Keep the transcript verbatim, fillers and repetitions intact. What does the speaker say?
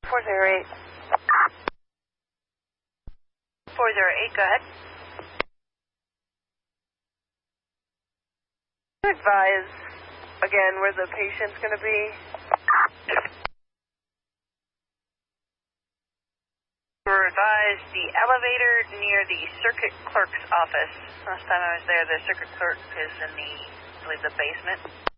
four zero eight. four zero eight, go ahead. Advise again where the patient's going to be. We're advised the elevator near the circuit clerk's office. Last time I was there, the circuit clerk is in the, I believe, the basement.